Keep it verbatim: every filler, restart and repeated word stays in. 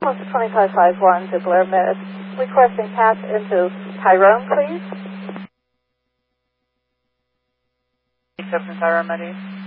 Delta twenty-five five one to Blair Med. Requesting pass into Tyrone, please. Acceptance Tyrone, Med.